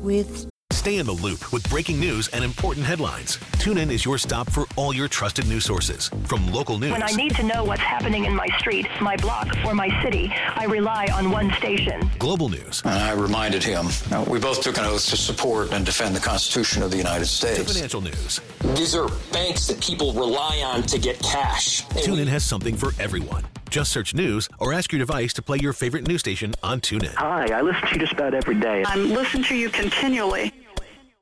with... Stay in the loop with breaking news and important headlines. TuneIn is your stop for all your trusted news sources. From local news. When I need to know what's happening in my street, my block, or my city, I rely on one station. Global news. And I reminded him, we both took an oath to support and defend the Constitution of the United States. To financial news. These are banks that people rely on to get cash. TuneIn has something for everyone. Just search news or ask your device to play your favorite news station on TuneIn. Hi, I listen to you just about every day. I'm listening to you continually.